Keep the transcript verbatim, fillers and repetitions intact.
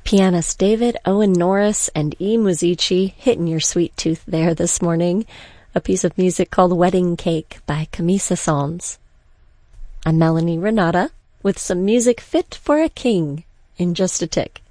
Pianist David Owen Norris and E. Musici hitting your sweet tooth there this morning. A piece of music called Wedding Cake by Camille Saint-Saëns. I'm Melanie Renata with some music fit for a king in just a tick.